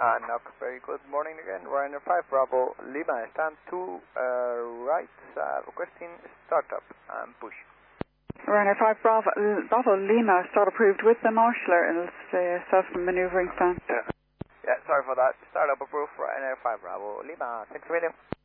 Knock, very good morning again. Ryanair 5 Bravo Lima, stand 2 right, requesting startup and push. Ryanair 5 Bravo Lima, start approved with the marshaller and self-maneuvering stand. Yeah, sorry for that. Startup approved for Ryanair 5 Bravo Lima. Thanks a million.